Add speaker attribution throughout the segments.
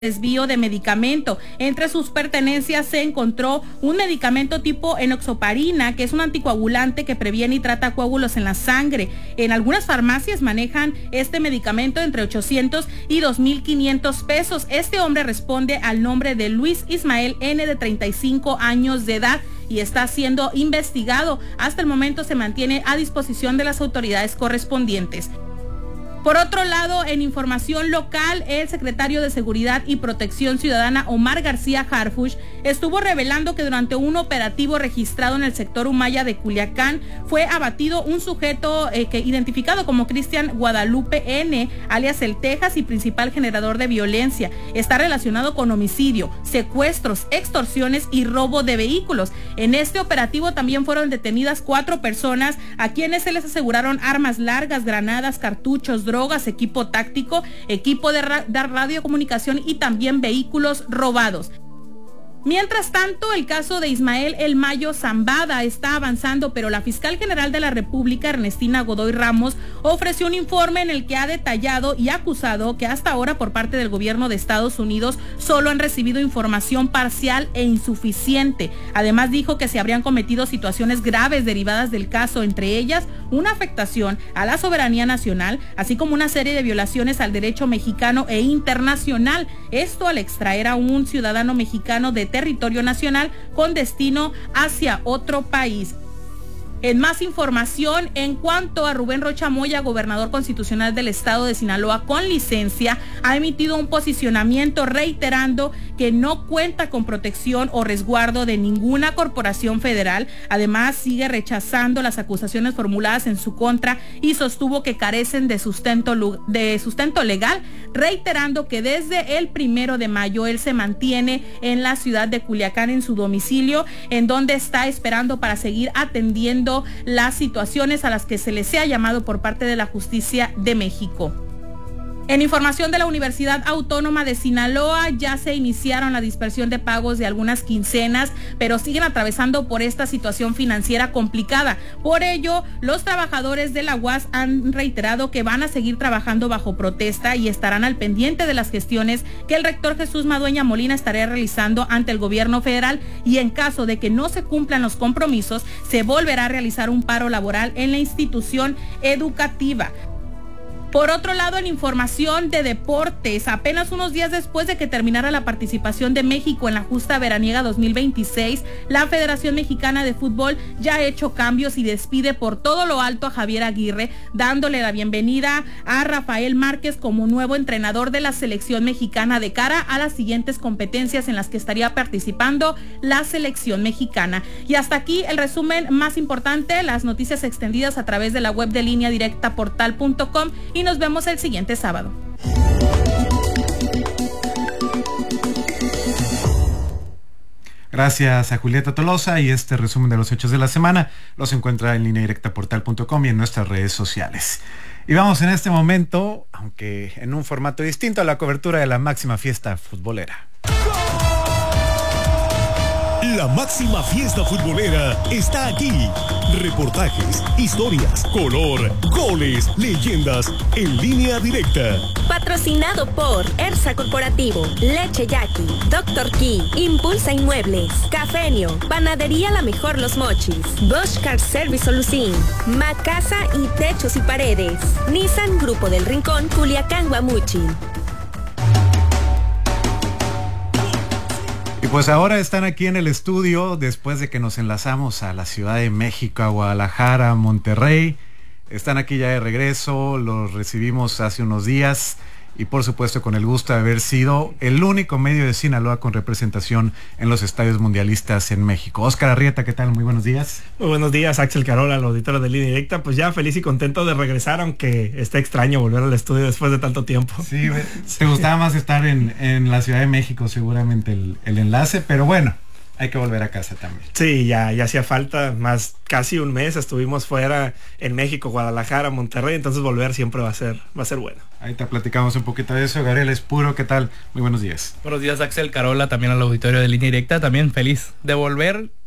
Speaker 1: desvío de medicamento. Entre sus pertenencias se encontró un medicamento tipo enoxaparina, que es un anticoagulante que previene y trata coágulos en la sangre. En algunas farmacias manejan este medicamento entre 800 y 2,500 pesos. Este hombre responde al nombre de Luis Ismael N, de 35 años de edad, y está siendo investigado. Hasta el momento se mantiene a disposición de las autoridades correspondientes. Por otro lado, en información local, el secretario de Seguridad y Protección Ciudadana, Omar García Harfuch, estuvo revelando que durante un operativo registrado en el sector Humaya de Culiacán, fue abatido un sujeto identificado como Cristian Guadalupe N, alias El Texas, y principal generador de violencia. Está relacionado con homicidio, secuestros, extorsiones y robo de vehículos. En este operativo también fueron detenidas 4 personas a quienes se les aseguraron armas largas, granadas, cartuchos, drogas, equipo táctico, equipo de radiocomunicación y también vehículos robados. Mientras tanto, el caso de Ismael El Mayo Zambada está avanzando, pero la fiscal general de la República, Ernestina Godoy Ramos, ofreció un informe en el que ha detallado y acusado que hasta ahora por parte del gobierno de Estados Unidos solo han recibido información parcial e insuficiente. Además dijo que se habrían cometido situaciones graves derivadas del caso, entre ellas una afectación a la soberanía nacional, así como una serie de violaciones al derecho mexicano e internacional. Esto al extraer a un ciudadano mexicano de territorio nacional con destino hacia otro país. En más información, en cuanto a Rubén Rocha Moya, gobernador constitucional del estado de Sinaloa con licencia, ha emitido un posicionamiento reiterando que no cuenta con protección o resguardo de ninguna corporación federal. Además, sigue rechazando las acusaciones formuladas en su contra y sostuvo que carecen de sustento legal, reiterando que desde el 1 de mayo él se mantiene en la ciudad de Culiacán en su domicilio, en donde está esperando para seguir atendiendo las situaciones a las que se les ha llamado por parte de la Justicia de México. En información de la Universidad Autónoma de Sinaloa, ya se iniciaron la dispersión de pagos de algunas quincenas, pero siguen atravesando por esta situación financiera complicada. Por ello, los trabajadores de la UAS han reiterado que van a seguir trabajando bajo protesta y estarán al pendiente de las gestiones que el rector Jesús Madueña Molina estará realizando ante el gobierno federal, y en caso de que no se cumplan los compromisos, se volverá a realizar un paro laboral en la institución educativa. Por otro lado, en información de deportes, apenas unos días después de que terminara la participación de México en la justa veraniega 2026, la Federación Mexicana de Fútbol ya ha hecho cambios y despide por todo lo alto a Javier Aguirre, dándole la bienvenida a Rafael Márquez como nuevo entrenador de la selección mexicana de cara a las siguientes competencias en las que estaría participando la selección mexicana. Y hasta aquí el resumen más importante, las noticias extendidas a través de la web de Línea Directa portal.com, y nos vemos el siguiente sábado.
Speaker 2: Gracias a Julieta Tolosa, y este resumen de los hechos de la semana los encuentra en lineadirectaportal.com y en nuestras redes sociales. Y vamos en este momento, aunque en un formato distinto, a la cobertura de la máxima fiesta futbolera.
Speaker 3: La máxima fiesta futbolera está aquí. Reportajes, historias, color, goles, leyendas en Línea Directa.
Speaker 4: Patrocinado por Ersa Corporativo, Leche Yaqui, Dr. Key, Impulsa Inmuebles, Cafenio, Panadería La Mejor Los Mochis, Bosch Car Service Solucín, Macasa y Techos y Paredes, Nissan Grupo del Rincón, Culiacán, Guamuchil.
Speaker 2: Y pues ahora están aquí en el estudio, después de que nos enlazamos a la Ciudad de México, a Guadalajara, a Monterrey. Están aquí ya de regreso, los recibimos hace unos días, y por supuesto con el gusto de haber sido el único medio de Sinaloa con representación en los estadios mundialistas en México. Óscar Arrieta, ¿qué tal? Muy buenos días.
Speaker 5: Muy buenos días, Axel Carola, al auditorio de Línea Directa. Pues ya feliz y contento de regresar, aunque está extraño volver al estudio después de tanto tiempo.
Speaker 2: Sí, te gustaba más estar en la Ciudad de México, seguramente el enlace, pero bueno, hay que volver a casa también.
Speaker 5: Sí, ya hacía falta, más casi un mes estuvimos fuera en México, Guadalajara, Monterrey, entonces volver siempre va a ser bueno.
Speaker 2: Ahí te platicamos un poquito de eso. Gabriel Espuro, ¿qué tal? Muy buenos días.
Speaker 6: Buenos días, Axel Carola, también al auditorio de Línea Directa, también feliz de volver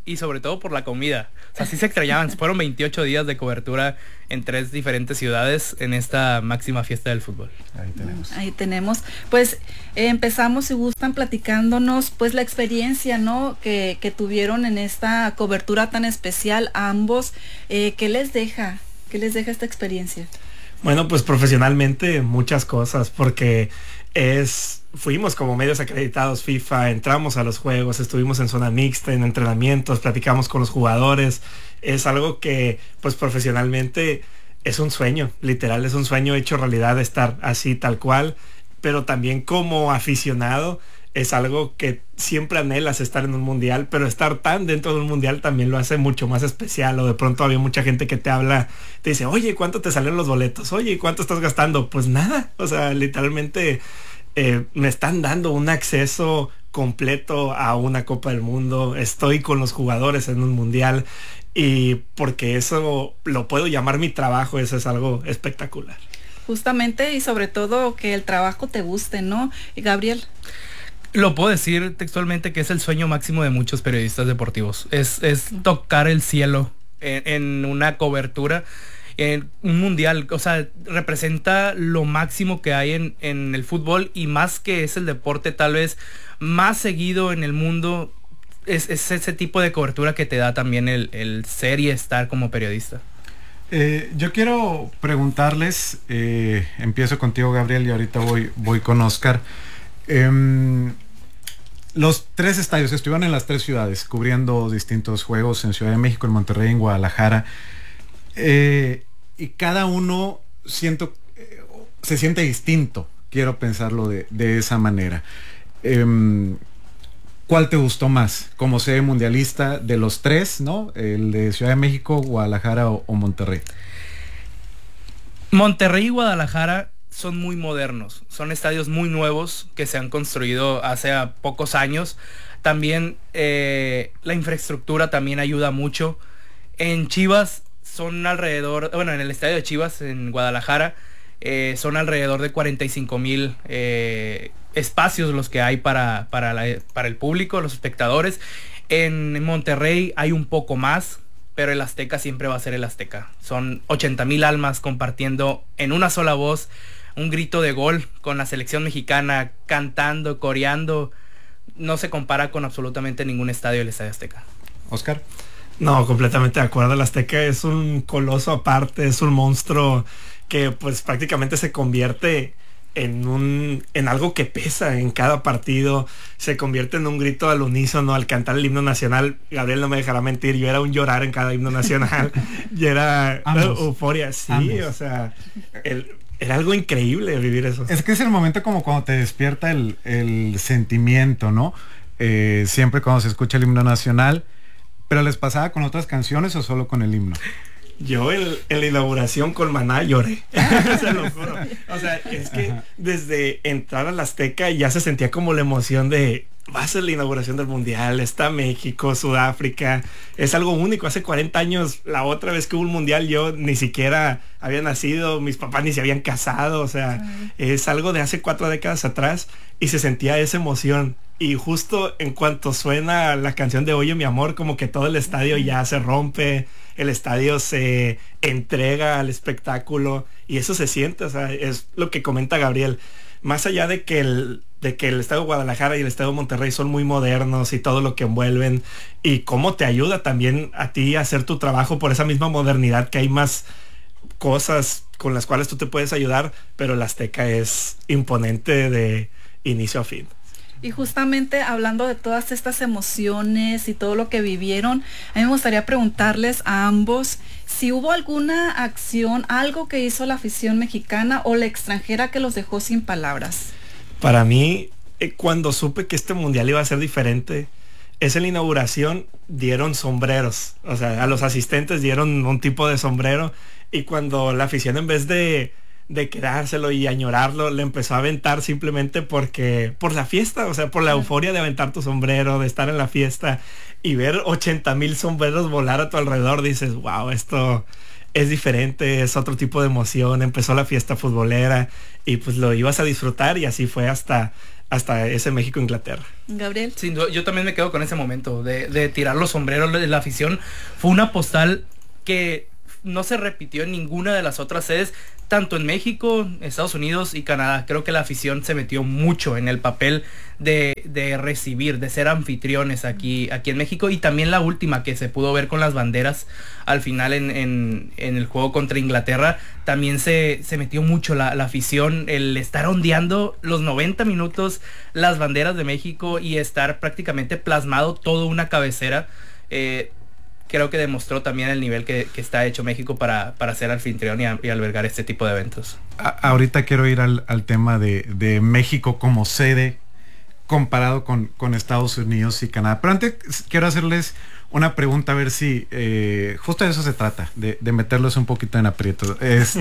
Speaker 6: y sobre todo por la comida. O sea, sí se extrañaban. Fueron 28 días de cobertura en 3 diferentes ciudades en esta máxima fiesta del fútbol.
Speaker 7: Ahí tenemos. Pues empezamos, si gustan, platicándonos pues la experiencia, ¿no? que tuvieron en esta cobertura tan especial ambos. ¿Qué les deja esta experiencia?
Speaker 5: Bueno, pues profesionalmente muchas cosas, porque fuimos como medios acreditados FIFA, entramos a los juegos, estuvimos en zona mixta, en entrenamientos, platicamos con los jugadores. Es algo que pues profesionalmente es un sueño, literal, es un sueño hecho realidad, estar así tal cual, pero también como aficionado es algo que siempre anhelas, estar en un mundial, pero estar tan dentro de un mundial también lo hace mucho más especial. O de pronto había mucha gente que te habla, te dice, oye, ¿cuánto te salieron los boletos? Oye, ¿cuánto estás gastando? Pues nada, o sea, literalmente me están dando un acceso completo a una Copa del Mundo, estoy con los jugadores en un mundial, y porque eso lo puedo llamar mi trabajo, eso es algo espectacular.
Speaker 7: Justamente, y sobre todo que el trabajo te guste, ¿no? Gabriel.
Speaker 6: Lo puedo decir textualmente que es el sueño máximo de muchos periodistas deportivos. Es tocar el cielo en una cobertura, en un mundial. O sea, representa lo máximo que hay en el fútbol, y más que es el deporte tal vez más seguido en el mundo, es ese tipo de cobertura que te da también el ser y estar como periodista.
Speaker 2: Yo quiero preguntarles, empiezo contigo, Gabriel, y ahorita voy con Oscar. Los 3 estadios estuvieron en las 3 ciudades cubriendo distintos juegos, en Ciudad de México, en Monterrey, en Guadalajara, y cada uno se siente distinto, quiero pensarlo de esa manera. ¿Cuál te gustó más como sede mundialista de los 3, ¿no? El de Ciudad de México, Guadalajara o Monterrey.
Speaker 6: Monterrey y Guadalajara son muy modernos, son estadios muy nuevos que se han construido hace pocos años. También la infraestructura también ayuda mucho. En Chivas son alrededor, bueno, en el estadio de Chivas en Guadalajara son alrededor de 45,000 espacios los que hay para el público, los espectadores. En Monterrey hay un poco más, pero el Azteca siempre va a ser el Azteca. Son 80,000 almas compartiendo en una sola voz un grito de gol con la selección mexicana, cantando, coreando. No se compara con absolutamente ningún estadio del Estadio Azteca.
Speaker 2: Oscar.
Speaker 5: No, completamente de acuerdo. El Azteca es un coloso aparte, es un monstruo que pues prácticamente se convierte en algo que pesa en cada partido, se convierte en un grito al unísono al cantar el himno nacional. Gabriel no me dejará mentir, yo era un llorar en cada himno nacional. Y era euforia, sí, ambos. O sea, era algo increíble vivir eso.
Speaker 2: Es que es el momento como cuando te despierta el sentimiento, ¿no? Siempre cuando se escucha el himno nacional. ¿Pero les pasaba con otras canciones o solo con el himno?
Speaker 5: Yo en la inauguración con Maná lloré. Se lo juro. O sea, es que desde entrar al Azteca ya se sentía como la emoción de va a ser la inauguración del mundial, está México, Sudáfrica, es algo único. Hace 40 años, la otra vez que hubo un mundial, yo ni siquiera había nacido, mis papás ni se habían casado, o sea, es algo de hace 4 décadas atrás, y se sentía esa emoción. Y justo en cuanto suena la canción de Oye mi amor, como que todo el estadio ya se rompe, el estadio se entrega al espectáculo, y eso se siente. O sea, es lo que comenta Gabriel. Más allá de que el estadio de Guadalajara y el estadio de Monterrey son muy modernos y todo lo que envuelven, y cómo te ayuda también a ti a hacer tu trabajo por esa misma modernidad, que hay más cosas con las cuales tú te puedes ayudar, pero el Azteca es imponente de inicio a fin.
Speaker 7: Y justamente hablando de todas estas emociones y todo lo que vivieron, a mí me gustaría preguntarles a ambos si hubo alguna acción, algo que hizo la afición mexicana o la extranjera que los dejó sin palabras.
Speaker 5: Para mí, cuando supe que este mundial iba a ser diferente, es en la inauguración dieron sombreros. O sea, a los asistentes dieron un tipo de sombrero, y cuando la afición, en vez de quedárselo y añorarlo, le empezó a aventar simplemente por la fiesta, o sea, por la euforia de aventar tu sombrero, de estar en la fiesta y ver 80,000 sombreros volar a tu alrededor, dices, wow, esto es diferente, es otro tipo de emoción. Empezó la fiesta futbolera y pues lo ibas a disfrutar, y así fue hasta hasta ese México-Inglaterra.
Speaker 7: Gabriel.
Speaker 6: Sin duda, yo también me quedo con ese momento de tirar los sombreros de la afición. Fue una postal que no se repitió en ninguna de las otras sedes, tanto en México, Estados Unidos y Canadá. Creo que la afición se metió mucho en el papel de recibir, de ser anfitriones aquí en México, y también la última que se pudo ver con las banderas al final en el juego contra Inglaterra. También se metió mucho la afición, el estar ondeando los 90 minutos las banderas de México y estar prácticamente plasmado toda una cabecera. Creo que demostró también el nivel que está hecho México para ser anfitrión y albergar este tipo de eventos.
Speaker 2: Ahorita quiero ir al tema de México como sede comparado con Estados Unidos y Canadá. Pero antes quiero hacerles una pregunta, a ver si justo de eso se trata, de meterlos un poquito en aprieto.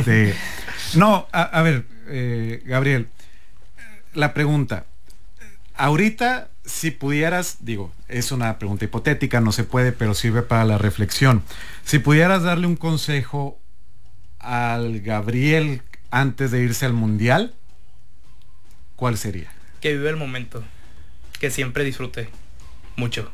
Speaker 2: No, a ver, Gabriel, la pregunta. Ahorita, si pudieras, digo, es una pregunta hipotética, no se puede, pero sirve para la reflexión. Si pudieras darle un consejo al Gabriel antes de irse al Mundial, ¿cuál sería?
Speaker 6: Que vive el momento, que siempre disfrute mucho.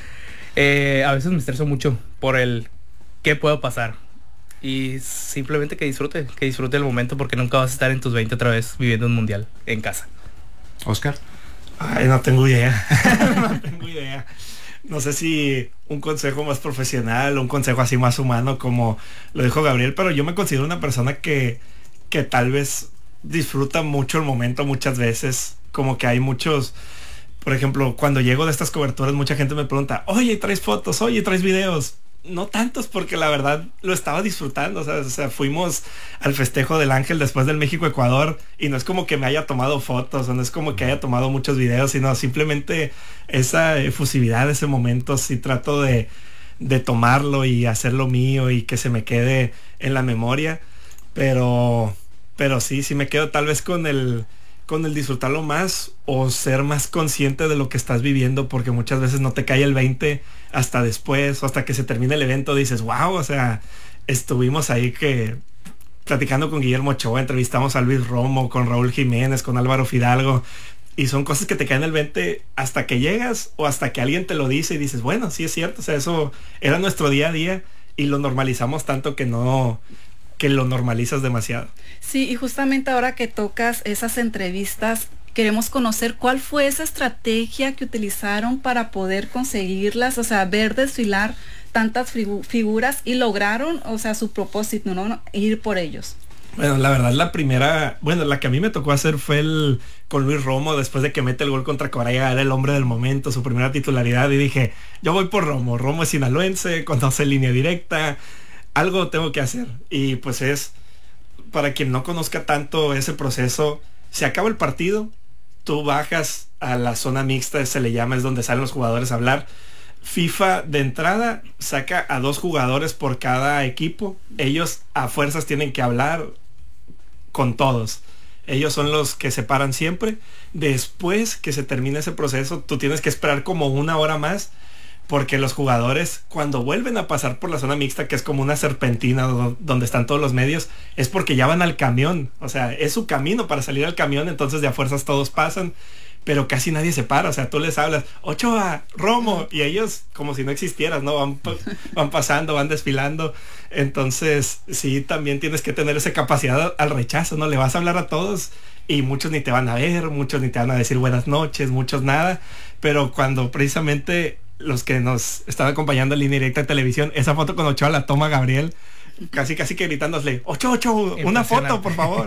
Speaker 6: A veces me estreso mucho por el qué puedo pasar, y simplemente que disfrute el momento, porque nunca vas a estar en tus 20 otra vez viviendo un Mundial en casa.
Speaker 2: Oscar.
Speaker 5: Ay, no tengo idea. No tengo idea. No sé si un consejo más profesional o un consejo así más humano, como lo dijo Gabriel, pero yo me considero una persona que tal vez disfruta mucho el momento muchas veces. Como que hay muchos, por ejemplo, cuando llego de estas coberturas, mucha gente me pregunta, oye, ¿traes fotos? Oye, ¿traes videos? No tantos, porque la verdad lo estaba disfrutando. O sea, fuimos al festejo del Ángel después del México-Ecuador, y no es como que me haya tomado fotos, o no es como que haya tomado muchos videos, sino simplemente esa efusividad, ese momento, sí trato de tomarlo y hacerlo mío y que se me quede en la memoria. Pero sí me quedo tal vez con el disfrutarlo más, o ser más consciente de lo que estás viviendo, porque muchas veces no te cae el 20 hasta después, o hasta que se termine el evento dices, wow, o sea, estuvimos ahí que platicando con Guillermo Ochoa, entrevistamos a Luis Romo, con Raúl Jiménez, con Álvaro Fidalgo, y son cosas que te caen el 20 hasta que llegas, o hasta que alguien te lo dice y dices, bueno, sí es cierto, o sea, eso era nuestro día a día, y lo normalizamos tanto que lo normalizas demasiado.
Speaker 7: Sí, y justamente ahora que tocas esas entrevistas, queremos conocer cuál fue esa estrategia que utilizaron para poder conseguirlas, o sea, ver desfilar tantas figuras, y lograron, o sea, su propósito, ¿no? Ir por ellos.
Speaker 5: Bueno, la verdad, la que a mí me tocó hacer fue con Luis Romo, después de que mete el gol contra Corea, era el hombre del momento, su primera titularidad, y dije, yo voy por Romo. Romo es sinaloense, conoce línea directa, algo tengo que hacer. Y pues para quien no conozca tanto ese proceso, se acaba el partido, tú bajas a la zona mixta, se le llama, es donde salen los jugadores a hablar. FIFA de entrada saca a 2 jugadores por cada equipo. Ellos a fuerzas tienen que hablar con todos. Ellos son los que se paran siempre. Después que se termine ese proceso, tú tienes que esperar como 1 hora más, porque los jugadores, cuando vuelven a pasar por la zona mixta, que es como una serpentina donde están todos los medios, es porque ya van al camión. O sea, es su camino para salir al camión, entonces de a fuerzas todos pasan, pero casi nadie se para. O sea, tú les hablas, Ochoa, Romo, y ellos como si no existieras, ¿no? Van pasando, van desfilando. Entonces, sí, también tienes que tener esa capacidad al rechazo, ¿no? Le vas a hablar a todos y muchos ni te van a ver, muchos ni te van a decir buenas noches, muchos nada. Pero cuando precisamente los que nos están acompañando en línea directa de televisión, esa foto con Ochoa la toma Gabriel, casi que gritándole, Ochoa, una foto, por favor.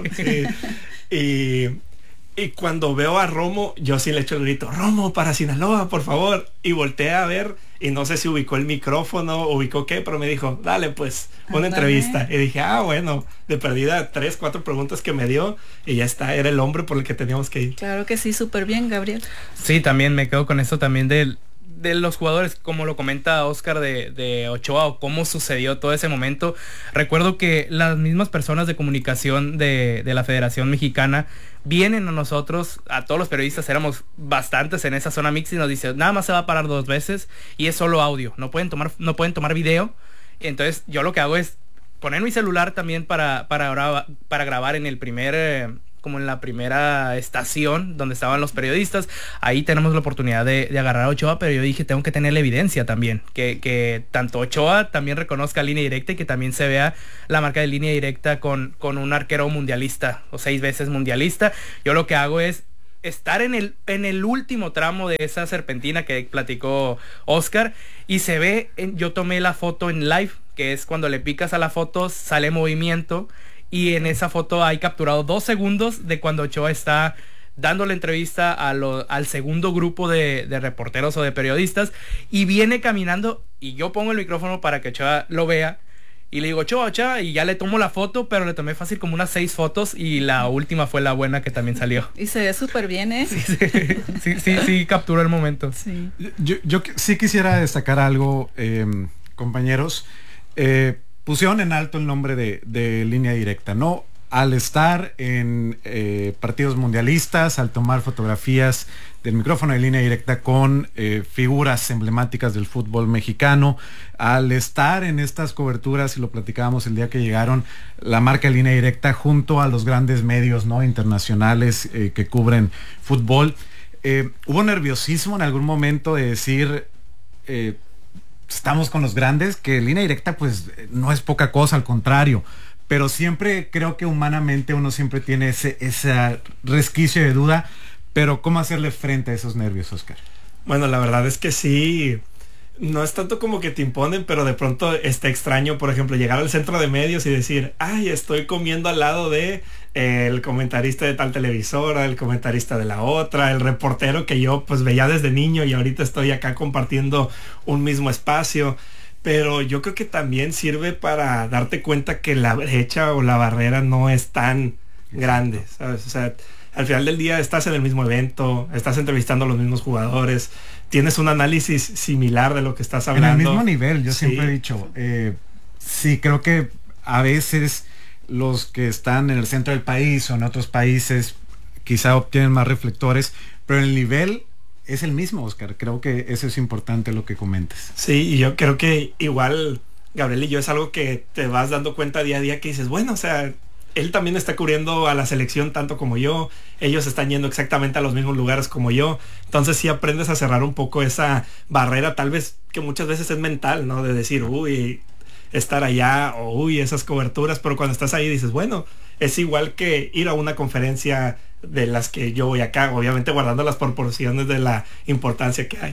Speaker 5: Sí. Y cuando veo a Romo, yo sí le echo el grito, Romo, para Sinaloa, por favor. Y volteé a ver, y no sé si ubicó el micrófono, ubicó qué, pero me dijo, dale pues, una entrevista. Y dije, bueno, de perdida 3, 4 preguntas que me dio, y ya está, era el hombre por el que teníamos que ir.
Speaker 7: Claro que sí, súper bien, Gabriel.
Speaker 6: Sí, también me quedo con esto también de los jugadores, como lo comenta Oscar de Ochoa, o cómo sucedió todo ese momento. Recuerdo que las mismas personas de comunicación de la Federación Mexicana vienen a nosotros, a todos los periodistas, éramos bastantes en esa zona mixta, y nos dicen, nada más se va a parar 2 veces y es solo audio, no pueden tomar video. Entonces yo lo que hago es poner mi celular también para grabar en el primer como en la primera estación donde estaban los periodistas. Ahí tenemos la oportunidad de agarrar a Ochoa, pero yo dije, tengo que tener la evidencia también, que tanto Ochoa también reconozca línea directa y que también se vea la marca de línea directa con un arquero mundialista o 6 veces mundialista. Yo lo que hago es estar en el último tramo de esa serpentina que platicó Oscar, y se ve, yo tomé la foto en live, que es cuando le picas a la foto, sale movimiento, y en esa foto hay capturado 2 segundos de cuando Ochoa está dando la entrevista al segundo grupo de reporteros o de periodistas, y viene caminando, y yo pongo el micrófono para que Ochoa lo vea, y le digo, Ochoa, y ya le tomo la foto, pero le tomé fácil como unas 6 fotos, y la última fue la buena que también salió.
Speaker 7: Y se ve súper bien, ¿eh?
Speaker 6: Sí, capturó el momento.
Speaker 7: Sí.
Speaker 2: Yo sí quisiera destacar algo, compañeros. Pusieron en alto el nombre de línea directa, ¿no? Al estar en partidos mundialistas, al tomar fotografías del micrófono de línea directa con figuras emblemáticas del fútbol mexicano, al estar en estas coberturas, y lo platicábamos el día que llegaron, la marca de línea directa junto a los grandes medios, ¿no?, internacionales que cubren fútbol. ¿Hubo nerviosismo en algún momento de decir, estamos con los grandes? Que línea directa pues no es poca cosa, al contrario, pero siempre creo que humanamente uno siempre tiene ese resquicio de duda. Pero ¿cómo hacerle frente a esos nervios, Oscar?
Speaker 5: Bueno, la verdad es que sí, no es tanto como que te imponen, pero de pronto está extraño, por ejemplo, llegar al centro de medios y decir, ay, estoy comiendo al lado de el comentarista de tal televisora, el comentarista de la otra, el reportero que yo pues veía desde niño y ahorita estoy acá compartiendo un mismo espacio. Pero yo creo que también sirve para darte cuenta que la brecha o la barrera no es tan grande, ¿sabes? O sea, al final del día estás en el mismo evento, estás entrevistando a los mismos jugadores, tienes un análisis similar de lo que estás hablando.
Speaker 2: En el mismo nivel, yo siempre he dicho, sí, creo que a veces los que están en el centro del país o en otros países quizá obtienen más reflectores, pero el nivel es el mismo, Oscar. Creo que eso es importante lo que comentes.
Speaker 5: Sí, y yo creo que igual Gabriel y yo es algo que te vas dando cuenta día a día, que dices, bueno, o sea, él también está cubriendo a la selección tanto como yo, ellos están yendo exactamente a los mismos lugares como yo, entonces sí aprendes a cerrar un poco esa barrera, tal vez que muchas veces es mental, ¿no? De decir, uy, estar allá, o uy, esas coberturas, pero cuando estás ahí dices, bueno, es igual que ir a una conferencia de las que yo voy acá, obviamente guardando las proporciones de la importancia que hay.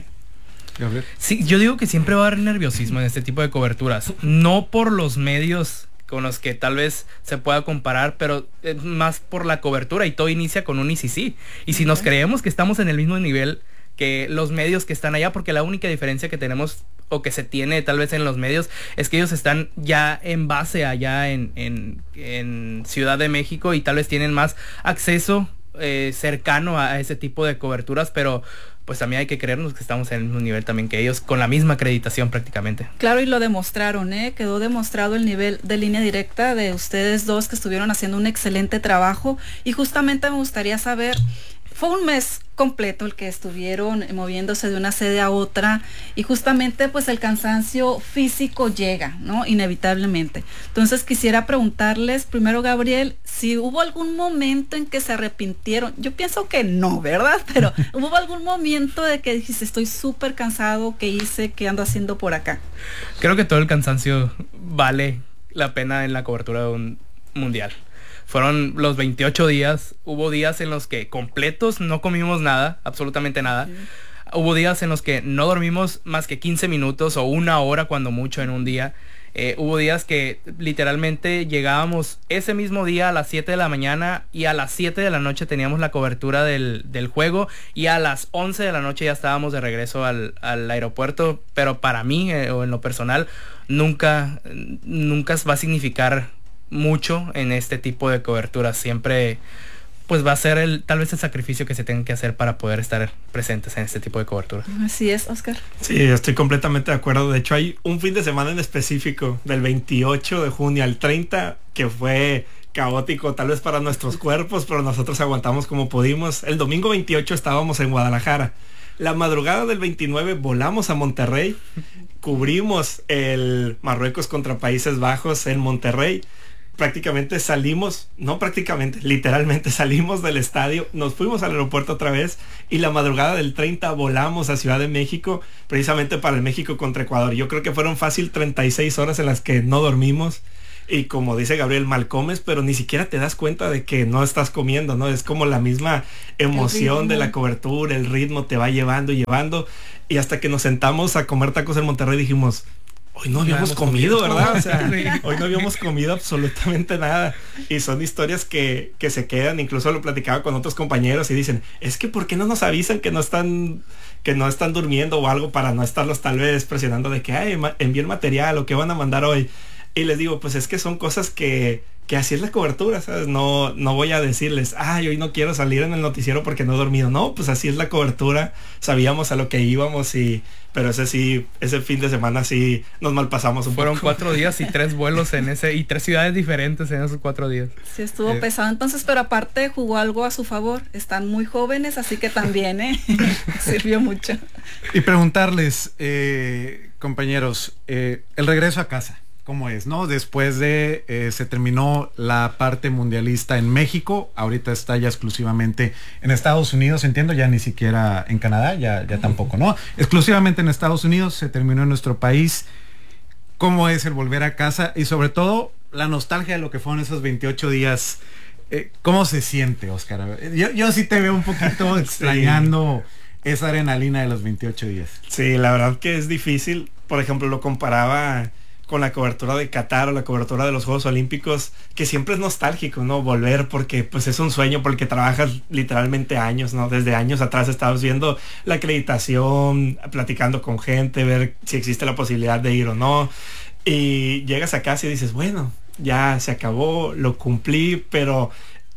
Speaker 6: Sí, yo digo que siempre va a haber nerviosismo en este tipo de coberturas, no por los medios con los que tal vez se pueda comparar, pero es más por la cobertura, y todo inicia con un ICC. Y si nos creemos que estamos en el mismo nivel que los medios que están allá, porque la única diferencia que tenemos o que se tiene tal vez en los medios es que ellos están ya en base allá en Ciudad de México y tal vez tienen más acceso cercano a ese tipo de coberturas, pero pues también hay que creernos que estamos en el mismo nivel también que ellos, con la misma acreditación prácticamente.
Speaker 7: Claro, y lo demostraron, quedó demostrado el nivel de línea directa de ustedes dos, que estuvieron haciendo un excelente trabajo. Y justamente me gustaría saber, fue un mes completo el que estuvieron moviéndose de una sede a otra, y justamente pues el cansancio físico llega, ¿no? Inevitablemente. Entonces quisiera preguntarles primero, Gabriel, si hubo algún momento en que se arrepintieron. Yo pienso que no, ¿verdad? Pero ¿hubo algún momento de que dijiste, estoy súper cansado, qué hice, qué ando haciendo por acá?
Speaker 6: Creo que todo el cansancio vale la pena en la cobertura de un mundial. Fueron los 28 días, hubo días en los que completos no comimos nada, absolutamente nada. Hubo días en los que no dormimos más que 15 minutos o 1 hora cuando mucho en un día. Hubo días que literalmente llegábamos ese mismo día a las 7 de la mañana y a las 7 de la noche teníamos la cobertura del juego, y a las 11 de la noche ya estábamos de regreso al aeropuerto. Pero para mí, o en lo personal, nunca va a significar mucho en este tipo de coberturas. Siempre pues va a ser tal vez el sacrificio que se tenga que hacer para poder estar presentes en este tipo de cobertura.
Speaker 7: Así es, Oscar.
Speaker 5: Sí, estoy completamente de acuerdo. De hecho, hay un fin de semana en específico, del 28 de junio al 30, que fue caótico tal vez para nuestros cuerpos, pero nosotros aguantamos como pudimos. El domingo 28 estábamos en Guadalajara. La madrugada del 29 volamos a Monterrey, cubrimos el Marruecos contra Países Bajos en Monterrey. prácticamente literalmente salimos del estadio, nos fuimos al aeropuerto otra vez y la madrugada del 30 volamos a Ciudad de México, precisamente para el México contra Ecuador. Yo creo que fueron fácil 36 horas en las que no dormimos. Y como dice Gabriel, mal comes, pero ni siquiera te das cuenta de que no estás comiendo, ¿no? Es como la misma emoción de la cobertura, el ritmo te va llevando y llevando. Y hasta que nos sentamos a comer tacos en Monterrey dijimos, hoy no habíamos comido, ¿verdad? O sea, hoy no habíamos comido absolutamente nada. Y son historias que se quedan. Incluso lo platicaba con otros compañeros y dicen, es que ¿por qué no nos avisan que no están durmiendo o algo para no estarlos tal vez presionando de que envíen material o que van a mandar hoy? Y les digo, pues es que son cosas que así es la cobertura, ¿sabes? No voy a decirles, hoy no quiero salir en el noticiero porque no he dormido. No, pues así es la cobertura. Sabíamos a lo que íbamos pero ese fin de semana sí nos malpasamos un poco.
Speaker 6: Fueron 4 días y 3 vuelos y 3 ciudades diferentes en esos 4 días.
Speaker 7: Sí, estuvo pesado entonces, pero aparte jugó algo a su favor. Están muy jóvenes, así que también, sirvió mucho.
Speaker 2: Y preguntarles, compañeros, el regreso a casa. ¿Cómo es, no? Después de se terminó la parte mundialista en México, ahorita está ya exclusivamente en Estados Unidos, entiendo, ya ni siquiera en Canadá, ya tampoco, ¿no? Exclusivamente en Estados Unidos, se terminó en nuestro país. ¿Cómo es el volver a casa? Y sobre todo, la nostalgia de lo que fueron esos 28 días. ¿Cómo se siente, Oscar? Yo sí te veo un poquito extrañando esa adrenalina de los 28 días.
Speaker 5: Sí, la verdad que es difícil. Por ejemplo, lo comparaba con la cobertura de Qatar o la cobertura de los Juegos Olímpicos, que siempre es nostálgico, ¿no? Volver porque pues es un sueño, porque trabajas literalmente años, ¿no? Desde años atrás estabas viendo la acreditación, platicando con gente, ver si existe la posibilidad de ir o no. Y llegas a casa y dices, bueno, ya se acabó, lo cumplí, pero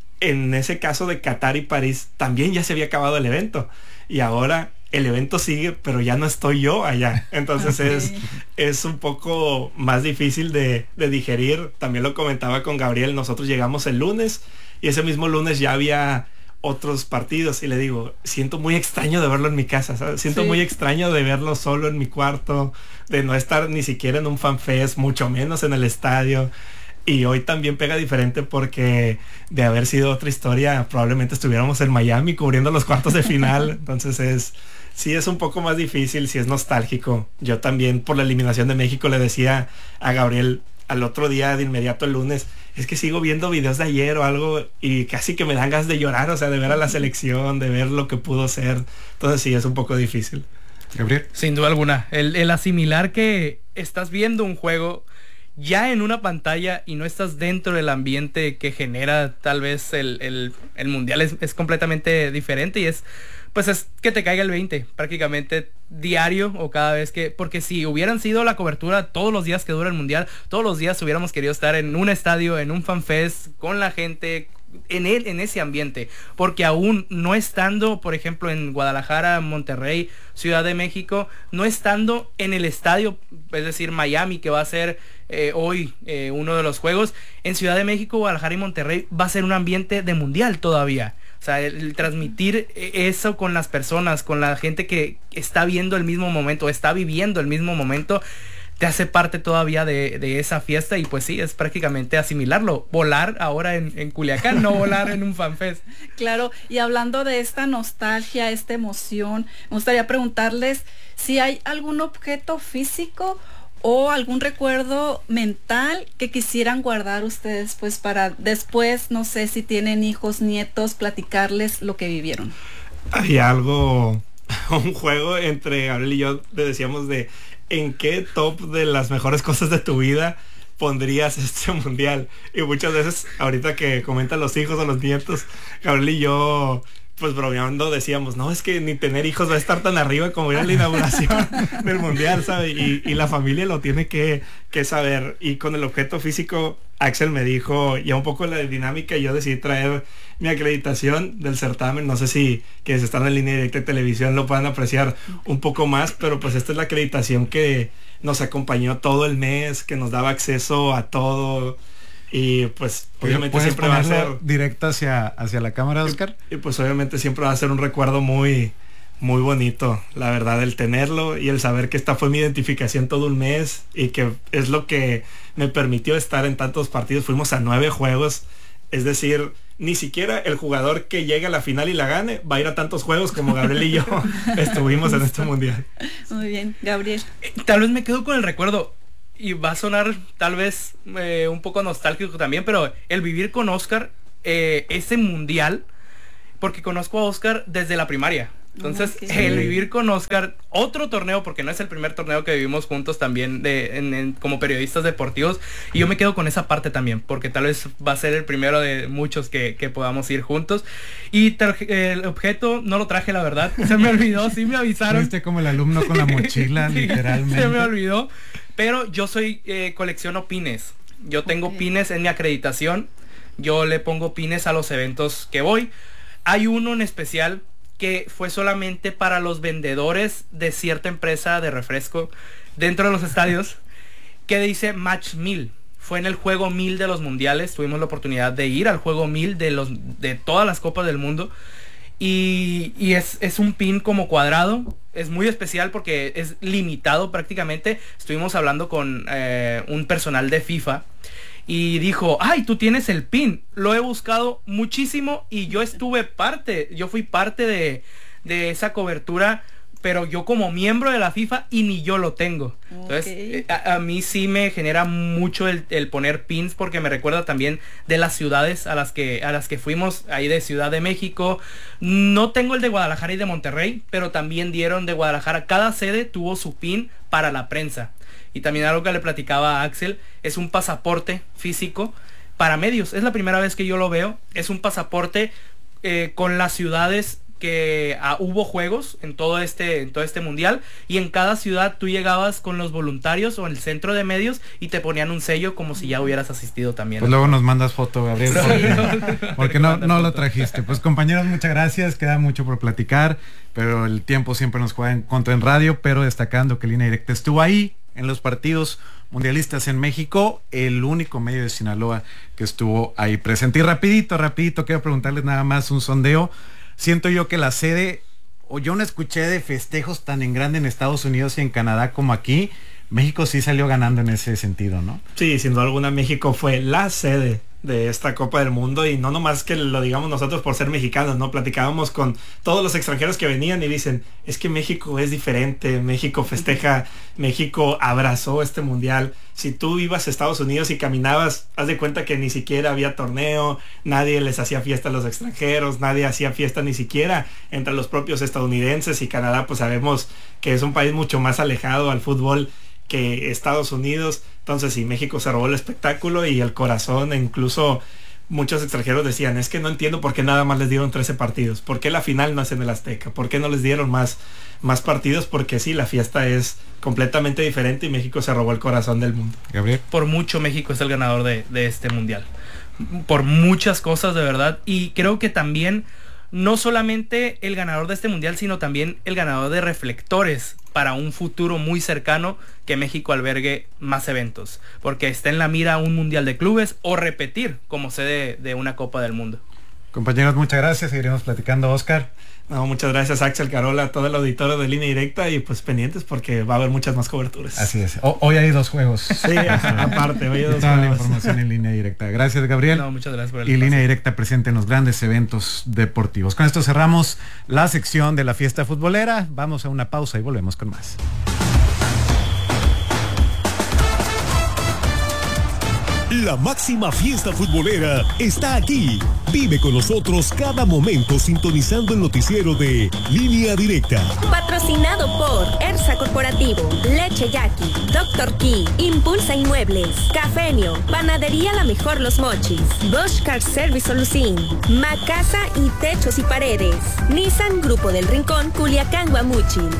Speaker 5: en ese caso de Qatar y París también ya se había acabado el evento. Y ahora el evento sigue, pero ya no estoy yo allá. Entonces es un poco más difícil de digerir. También lo comentaba con Gabriel, nosotros llegamos el lunes y ese mismo lunes ya había otros partidos y le digo, siento muy extraño de verlo en mi casa, ¿sabes? Siento muy extraño de verlo solo en mi cuarto, de no estar ni siquiera en un fanfest, mucho menos en el estadio. Y hoy también pega diferente porque de haber sido otra historia, probablemente estuviéramos en Miami cubriendo los cuartos de final. Entonces sí es un poco más difícil, sí es nostálgico. Yo también por la eliminación de México le decía a Gabriel al otro día de inmediato el lunes, es que sigo viendo videos de ayer o algo y casi que me dan ganas de llorar, o sea, de ver a la selección, de ver lo que pudo ser. Entonces sí es un poco difícil.
Speaker 2: Gabriel.
Speaker 6: Sin duda alguna, el asimilar que estás viendo un juego ya en una pantalla y no estás dentro del ambiente que genera tal vez el mundial es completamente diferente y es que te caiga el 20 prácticamente diario o cada vez porque si hubieran sido la cobertura todos los días que dura el mundial, todos los días hubiéramos querido estar en un estadio, en un fanfest, con la gente, en ese ambiente, porque aún no estando, por ejemplo, en Guadalajara, Monterrey, Ciudad de México, no estando en el estadio, es decir, Miami, que va a ser hoy uno de los juegos, en Ciudad de México, Guadalajara y Monterrey va a ser un ambiente de mundial todavía. O sea, el transmitir eso con las personas, con la gente que está viendo el mismo momento, está viviendo el mismo momento, te hace parte todavía de esa fiesta y pues sí, es prácticamente asimilarlo. Volar ahora en Culiacán, no volar en un fanfest.
Speaker 7: Claro, y hablando de esta nostalgia, esta emoción, me gustaría preguntarles si hay algún objeto físico o algún recuerdo mental que quisieran guardar ustedes, pues para después, no sé si tienen hijos, nietos, platicarles lo que vivieron.
Speaker 5: Hay algo, un juego entre Gabriel y yo, le decíamos de ¿en qué top de las mejores cosas de tu vida pondrías este mundial? Y muchas veces, ahorita que comentan los hijos o los nietos, Gabriel y yo, pues bromeando decíamos, no, es que ni tener hijos va a estar tan arriba como ir a la inauguración del mundial, ¿sabes? Y la familia lo tiene que saber. Y con el objeto físico, Axel me dijo ya un poco la dinámica y yo decidí traer mi acreditación del certamen. No sé si quienes están en línea directa de televisión lo puedan apreciar un poco más, pero pues esta es la acreditación que nos acompañó todo el mes, que nos daba acceso a todo. Y pues obviamente siempre va a ser
Speaker 2: directo hacia la cámara, Oscar.
Speaker 5: Y pues obviamente siempre va a ser un recuerdo muy Muy bonito, la verdad, el tenerlo y el saber que esta fue mi identificación todo un mes y que es lo que me permitió estar en tantos partidos. Fuimos a 9 juegos, es decir, ni siquiera el jugador que llegue a la final y la gane va a ir a tantos juegos como Gabriel y yo estuvimos en este mundial.
Speaker 7: Muy bien, Gabriel.
Speaker 6: Tal vez me quedo con el recuerdo y va a sonar tal vez un poco nostálgico también, pero el vivir con Oscar ese mundial, porque conozco a Oscar desde la primaria. Entonces, el vivir con Oscar, otro torneo, porque no es el primer torneo que vivimos juntos también como periodistas deportivos, y yo me quedo con esa parte también, porque tal vez va a ser el primero de muchos que podamos ir juntos. Y el objeto no lo traje, la verdad, se me olvidó, sí me avisaron.
Speaker 2: Fuiste como el alumno con la mochila, sí, literalmente.
Speaker 6: Se me olvidó, pero yo colecciono pines. Yo tengo pines en mi acreditación, yo le pongo pines a los eventos que voy. Hay uno en especial que fue solamente para los vendedores de cierta empresa de refresco dentro de los estadios, que dice Match 1000. Fue en el juego 1000 de los mundiales. Tuvimos la oportunidad de ir al juego 1000 de todas las copas del mundo. Y es un pin como cuadrado. Es muy especial porque es limitado prácticamente. Estuvimos hablando con un personal de FIFA y dijo, ay, tú tienes el pin. Lo he buscado muchísimo y yo fui parte de esa cobertura, pero yo como miembro de la FIFA y ni yo lo tengo. Entonces, a mí sí me genera mucho el poner pins, porque me recuerda también de las ciudades a las que fuimos, ahí de Ciudad de México. No tengo el de Guadalajara y de Monterrey, pero también dieron de Guadalajara. Cada sede tuvo su pin para la prensa. Y también algo que le platicaba a Axel, es un pasaporte físico para medios. Es la primera vez que yo lo veo. Es un pasaporte con las ciudades que hubo juegos en todo este mundial, y en cada ciudad tú llegabas con los voluntarios o el centro de medios y te ponían un sello como si ya hubieras asistido también.
Speaker 2: Pues luego nos mandas foto, Gabriel, porque no lo trajiste. Pues compañeros, muchas gracias, queda mucho por platicar, pero el tiempo siempre nos juega en contra en radio, pero destacando que Línea Directa estuvo ahí en los partidos mundialistas en México, el único medio de Sinaloa que estuvo ahí presente. Y rapidito, quiero preguntarles nada más un sondeo. Siento yo que la sede, o yo no escuché de festejos tan en grande en Estados Unidos y en Canadá como aquí. México sí salió ganando en ese sentido, ¿no?
Speaker 5: Sí, sin duda alguna México fue la sede de esta Copa del Mundo, y no nomás que lo digamos nosotros por ser mexicanos, ¿no? Platicábamos con todos los extranjeros que venían y dicen, es que México es diferente, México festeja, México abrazó este mundial. Si tú ibas a Estados Unidos y caminabas, haz de cuenta que ni siquiera había torneo, nadie les hacía fiesta a los extranjeros, nadie hacía fiesta ni siquiera entre los propios estadounidenses, y Canadá pues sabemos que es un país mucho más alejado al fútbol que Estados Unidos. Entonces sí, México se robó el espectáculo y el corazón. Incluso muchos extranjeros decían, es que no entiendo por qué nada más les dieron 13 partidos, por qué la final no es en el Azteca, por qué no les dieron más partidos, porque sí, la fiesta es completamente diferente y México se robó el corazón del mundo.
Speaker 2: Gabriel.
Speaker 6: Por mucho México es el ganador de este mundial, por muchas cosas, de verdad. Y creo que también no solamente el ganador de este mundial, sino también el ganador de reflectores para un futuro muy cercano, que México albergue más eventos, porque está en la mira un mundial de clubes o repetir como sede de una Copa del Mundo.
Speaker 2: Compañeros, muchas gracias, seguiremos platicando. Oscar.
Speaker 5: No, muchas gracias, Axel, Carola, todo el auditorio de Línea Directa, y pues pendientes porque va a haber muchas más coberturas.
Speaker 2: Así es. Hoy hay 2 juegos.
Speaker 5: Sí, aparte, hoy hay 2
Speaker 2: toda
Speaker 5: juegos.
Speaker 2: La información en Línea Directa. Gracias, Gabriel.
Speaker 6: No, muchas gracias por el
Speaker 2: Y
Speaker 6: espacio.
Speaker 2: Línea Directa presente en los grandes eventos deportivos. Con esto cerramos la sección de la fiesta futbolera. Vamos a una pausa y volvemos con más.
Speaker 3: La máxima fiesta futbolera está aquí. Vive con nosotros cada momento sintonizando el noticiero de Línea Directa.
Speaker 4: Patrocinado por ERSA Corporativo, Leche Yaqui, Dr. Key, Impulsa Inmuebles, Cafenio, Panadería La Mejor Los Mochis, Bosch Car Service Solucín, Macasa y Techos y Paredes, Nissan Grupo del Rincón, Culiacán, Guamuchil.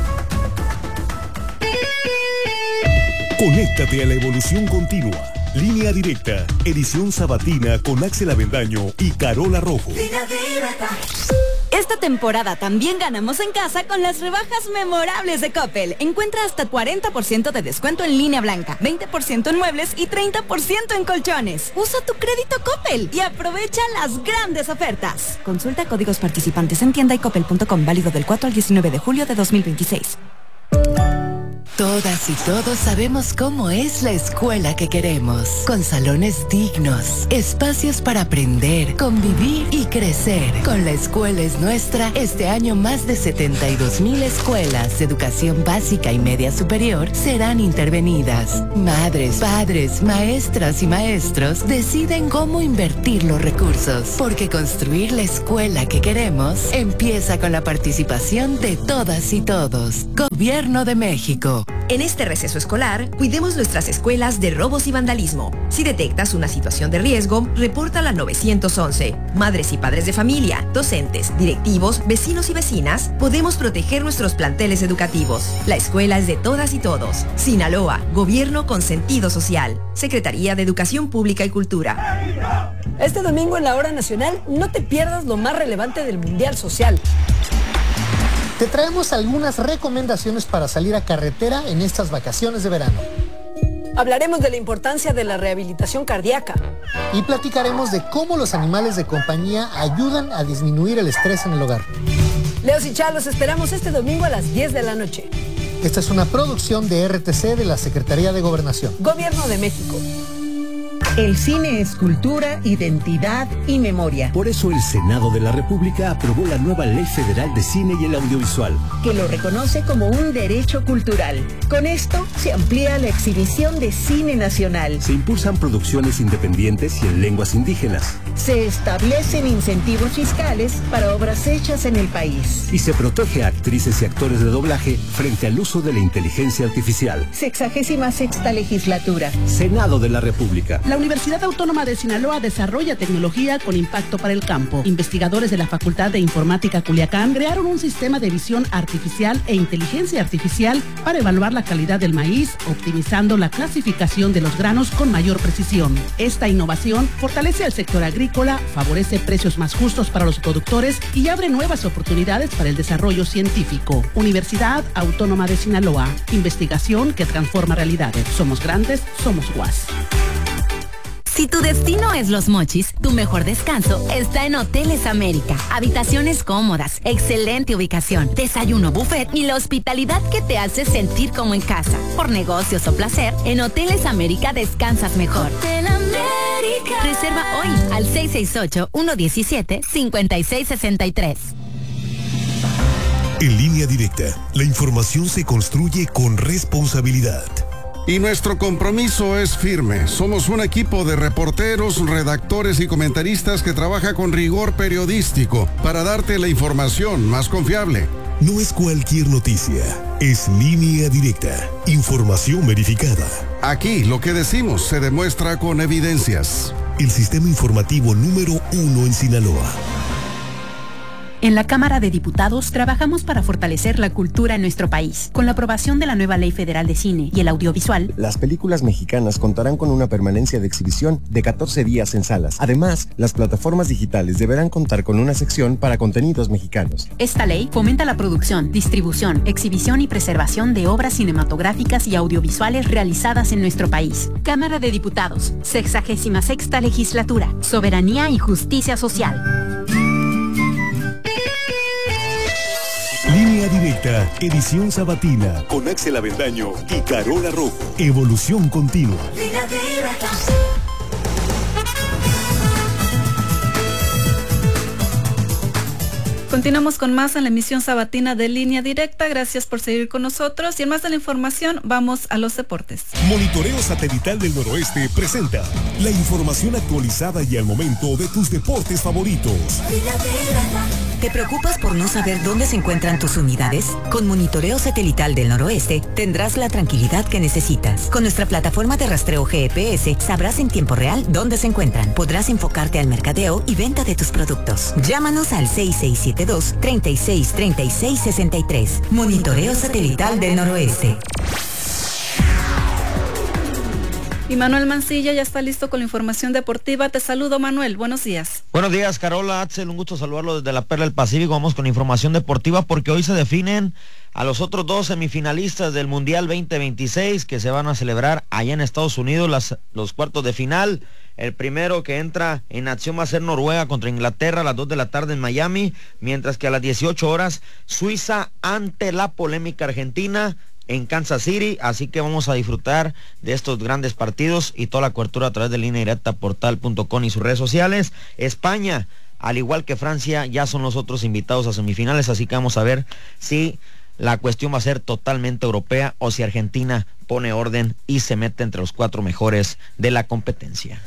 Speaker 3: Conéctate a la evolución continua. Línea Directa, edición sabatina con Axel Avendaño y Carola Rojo.
Speaker 8: Esta temporada también ganamos en casa con las rebajas memorables de Coppel. Encuentra hasta 40% de descuento en línea blanca, 20% en muebles y 30% en colchones. Usa tu crédito Coppel y aprovecha las grandes ofertas. Consulta códigos participantes en tienda y coppel.com, válido del 4 al 19 de julio de 2026.
Speaker 9: Todas y todos sabemos cómo es la escuela que queremos, con salones dignos, espacios para aprender, convivir y crecer. Con La Escuela es Nuestra, este año más de 72,000 escuelas de educación básica y media superior serán intervenidas. Madres, padres, maestras y maestros deciden cómo invertir los recursos, porque construir la escuela que queremos empieza con la participación de todas y todos. Gobierno de México.
Speaker 10: En este receso escolar, cuidemos nuestras escuelas de robos y vandalismo. Si detectas una situación de riesgo, repórtala al 911. Madres y padres de familia, docentes, directivos, vecinos y vecinas, podemos proteger nuestros planteles educativos. La escuela es de todas y todos. Sinaloa, Gobierno con sentido social. Secretaría de Educación Pública y Cultura.
Speaker 11: Este domingo en la Hora Nacional, no te pierdas lo más relevante del Mundial Social.
Speaker 12: Te traemos algunas recomendaciones para salir a carretera en estas vacaciones de verano.
Speaker 11: Hablaremos de la importancia de la rehabilitación cardíaca.
Speaker 12: Y platicaremos de cómo los animales de compañía ayudan a disminuir el estrés en el hogar.
Speaker 11: Leos y Char, los esperamos este domingo a las 10 de la noche.
Speaker 12: Esta es una producción de RTC de la Secretaría de Gobernación.
Speaker 11: Gobierno de México.
Speaker 13: El cine es cultura, identidad y memoria.
Speaker 3: Por eso el Senado de la República aprobó la nueva Ley Federal de Cine y el Audiovisual,
Speaker 13: que lo reconoce como un derecho cultural. Con esto se amplía la exhibición de cine nacional.
Speaker 3: Se impulsan producciones independientes y en lenguas indígenas.
Speaker 13: Se establecen incentivos fiscales para obras hechas en el país.
Speaker 3: Y se protege a actrices y actores de doblaje frente al uso de la inteligencia artificial.
Speaker 13: 66ª legislatura.
Speaker 3: Senado de la República.
Speaker 14: La Universidad Autónoma de Sinaloa desarrolla tecnología con impacto para el campo. Investigadores de la Facultad de Informática Culiacán crearon un sistema de visión artificial e inteligencia artificial para evaluar la calidad del maíz, optimizando la clasificación de los granos con mayor precisión. Esta innovación fortalece al sector agrícola, favorece precios más justos para los productores y abre nuevas oportunidades para el desarrollo científico. Universidad Autónoma de Sinaloa. Investigación que transforma realidades. Somos grandes, somos UAS.
Speaker 8: Si tu destino es Los Mochis, tu mejor descanso está en Hoteles América. Habitaciones cómodas, excelente ubicación, desayuno buffet y la hospitalidad que te hace sentir como en casa. Por negocios o placer, en Hoteles América descansas mejor. Hotel América. Reserva hoy al 668-117-5663.
Speaker 3: En Línea Directa, la información se construye con responsabilidad.
Speaker 15: Y nuestro compromiso es firme. Somos un equipo de reporteros, redactores y comentaristas que trabaja con rigor periodístico para darte la información más confiable.
Speaker 3: No es cualquier noticia, es Línea Directa, información verificada.
Speaker 15: Aquí lo que decimos se demuestra con evidencias.
Speaker 3: El sistema informativo número 1 en Sinaloa.
Speaker 16: En la Cámara de Diputados trabajamos para fortalecer la cultura en nuestro país. Con la aprobación de la nueva Ley Federal de Cine y el Audiovisual,
Speaker 17: las películas mexicanas contarán con una permanencia de exhibición de 14 días en salas. Además, las plataformas digitales deberán contar con una sección para contenidos mexicanos.
Speaker 16: Esta ley fomenta la producción, distribución, exhibición y preservación de obras cinematográficas y audiovisuales realizadas en nuestro país. Cámara de Diputados, 66ª Legislatura, Soberanía y Justicia Social.
Speaker 3: Línea Directa, edición sabatina, con Axel Avendaño y Carola Rojo. Evolución continua. Línea Directa.
Speaker 7: Continuamos con más en la emisión sabatina de Línea Directa. Gracias por seguir con nosotros. Y en más de la información, vamos a los deportes.
Speaker 3: Monitoreo Satelital del Noroeste presenta la información actualizada y al momento de tus deportes favoritos.
Speaker 18: ¿Te preocupas por no saber dónde se encuentran tus unidades? Con Monitoreo Satelital del Noroeste tendrás la tranquilidad que necesitas. Con nuestra plataforma de rastreo GPS sabrás en tiempo real dónde se encuentran. Podrás enfocarte al mercadeo y venta de tus productos. Llámanos al 6672-363663. Monitoreo Satelital del Noroeste.
Speaker 7: Y Manuel Mancilla ya está listo con la información deportiva. Te saludo, Manuel. Buenos días.
Speaker 19: Buenos días, Carola, Axel. Un gusto saludarlo desde la Perla del Pacífico. Vamos con información deportiva porque hoy se definen a los otros 2 semifinalistas del Mundial 2026 que se van a celebrar allá en Estados Unidos, los cuartos de final. El primero que entra en acción va a ser Noruega contra Inglaterra a las 2 de la tarde en Miami, mientras que a las 18 horas Suiza ante la polémica Argentina en Kansas City. Así que vamos a disfrutar de estos grandes partidos y toda la cobertura a través de Línea Directa, portal.com y sus redes sociales. España, al igual que Francia, ya son los otros invitados a semifinales, así que vamos a ver si la cuestión va a ser totalmente europea o si Argentina pone orden y se mete entre los 4 mejores de la competencia.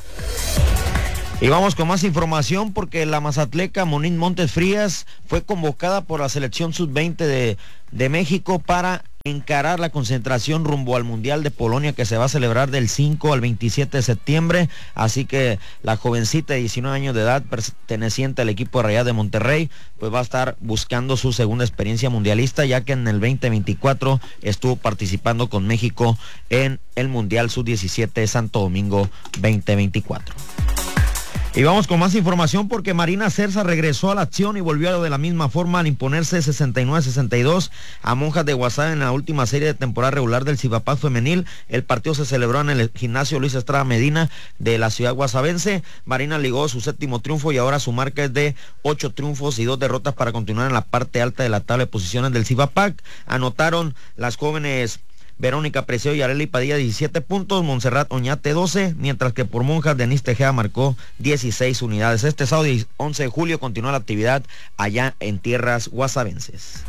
Speaker 19: Y vamos con más información porque la mazatleca Moniz Montes Frías fue convocada por la selección sub-20 de México para encarar la concentración rumbo al Mundial de Polonia que se va a celebrar del 5 al 27 de septiembre, así que la jovencita de 19 años de edad perteneciente al equipo de Rayadas de Monterrey pues va a estar buscando su segunda experiencia mundialista, ya que en el 2024 estuvo participando con México en el Mundial Sub-17 de Santo Domingo 2024. Y vamos con más información porque Marina Cerza regresó a la acción y volvió de la misma forma al imponerse 69-62 a Monjas de Guasave en la última serie de temporada regular del Cibapaz femenil. El partido se celebró en el gimnasio Luis Estrada Medina de la ciudad guasavense. Marina ligó su 7º triunfo y ahora su marca es de 8 triunfos y 2 derrotas para continuar en la parte alta de la tabla de posiciones del Cibapac. Anotaron las jóvenes Verónica Preseo y Arely Padilla 17 puntos, Montserrat Oñate 12, mientras que por Monjas Denise Tejeda marcó 16 unidades. Este sábado 11 de julio continúa la actividad allá en tierras guasavenses.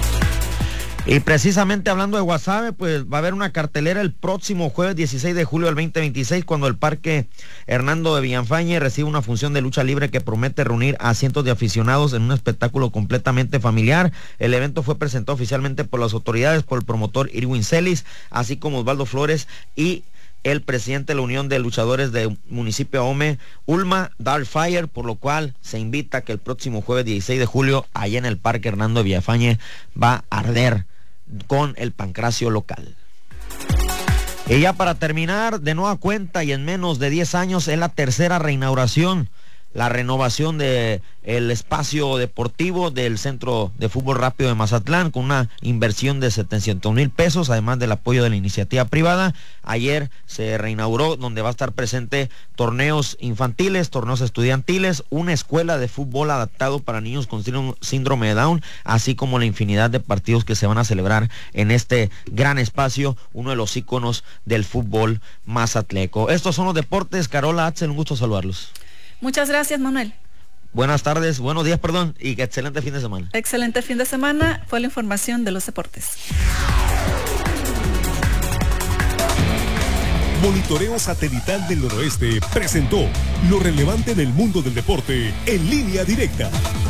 Speaker 19: Y precisamente hablando de Guasave, pues va a haber una cartelera el próximo jueves 16 de julio del 2026 cuando el Parque Hernando de Villafañe recibe una función de lucha libre que promete reunir a cientos de aficionados en un espectáculo completamente familiar. El evento fue presentado oficialmente por las autoridades, por el promotor Irwin Celis, así como Osvaldo Flores y el presidente de la Unión de Luchadores del municipio de Ahome, Ulma Darkfire, por lo cual se invita que el próximo jueves 16 de julio, allá en el Parque Hernando de Villafañe, va a arder con el pancracio local. Y ya para terminar, de nueva cuenta y en menos de 10 años, es la tercera reinauguración, la renovación de el espacio deportivo del Centro de Fútbol Rápido de Mazatlán con una inversión de 700,000 pesos, además del apoyo de la iniciativa privada. Ayer se reinauguró donde va a estar presente torneos infantiles, torneos estudiantiles, una escuela de fútbol adaptado para niños con síndrome de Down, así como la infinidad de partidos que se van a celebrar en este gran espacio, uno de los íconos del fútbol mazatleco. Estos son los deportes. Carola, Axel, un gusto saludarlos.
Speaker 7: Muchas gracias, Manuel.
Speaker 19: Buenas tardes, buenos días, perdón, y que excelente fin de semana.
Speaker 7: Excelente fin de semana, fue la información de los deportes.
Speaker 3: Monitoreo Satelital del Noroeste presentó lo relevante del mundo del deporte en Línea Directa.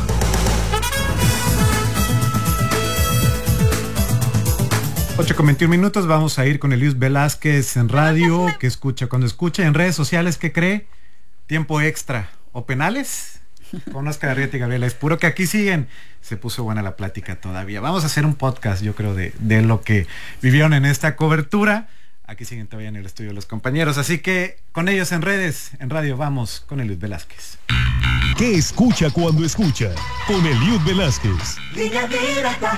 Speaker 2: Con 21 minutos, vamos a ir con Eliud Velázquez en radio, que escucha cuando escucha, en redes sociales, ¿qué cree? Tiempo extra o penales con Oscar Arrieta y Gabriela Espuro, que aquí siguen. Se puso buena la plática todavía. Vamos a hacer un podcast, yo creo, de lo que vivieron en esta cobertura. Aquí siguen todavía en el estudio los compañeros, así que con ellos en redes, en radio, vamos con Eliud Velázquez.
Speaker 3: ¿Qué escucha cuando escucha? Con Eliud Velázquez.
Speaker 20: Línea Directa.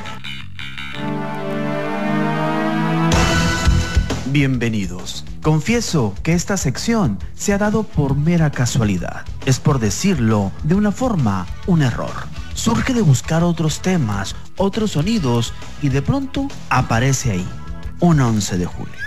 Speaker 20: Bienvenidos. Confieso que esta sección se ha dado por mera casualidad. Es, por decirlo de una forma, un error. Surge de buscar otros temas, otros sonidos, y de pronto aparece ahí, un 11 de julio.